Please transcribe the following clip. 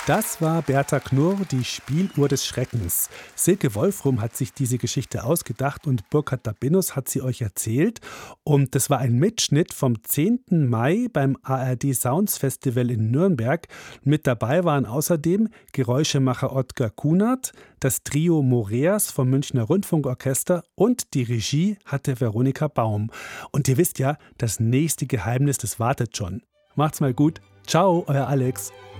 Das war Berta Knurr, die Spieluhr des Schreckens. Silke Wolfrum hat sich diese Geschichte ausgedacht und Burkhard Dabinus hat sie euch erzählt. Und das war ein Mitschnitt vom 10. Mai beim ARD Sounds Festival in Nürnberg. Mit dabei waren außerdem Geräuschemacher Ottgar Kunert, das Trio Moreas vom Münchner Rundfunkorchester und die Regie hatte Veronika Baum. Und ihr wisst ja, das nächste Geheimnis, das wartet schon. Macht's mal gut. Ciao, euer Alex.